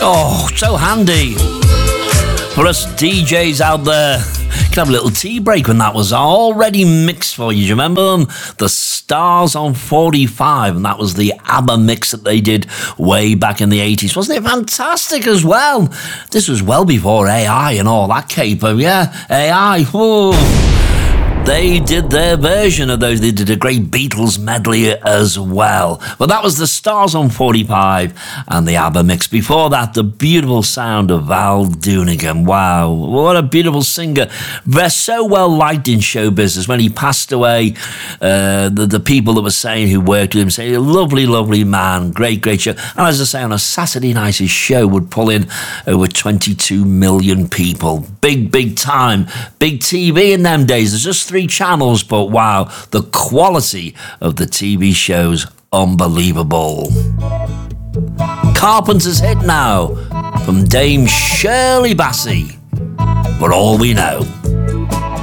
Oh, so handy for us DJs out there. You can have a little tea break when that was already mixed for you. Do you remember them? The Stars on 45, and that was the ABBA mix that they did way back in the 80s. Wasn't it fantastic as well? This was well before AI and all that caper. Yeah, AI. Oh. They did their version of those. They did a great Beatles medley as well. But that was the Stars on 45 and the ABBA mix. Before that, the beautiful sound of Val Doonican. Wow, what a beautiful singer. They're so well liked in show business. When he passed away, the people that were saying who worked with him say, lovely, lovely man, great, great show. And as I say, on a Saturday night, his show would pull in over 22 million people. Big, big time. Big TV in them days. There's just 3 channels, but wow, the quality of the TV shows, unbelievable. Carpenter's hit now from Dame Shirley Bassey, For All We Know.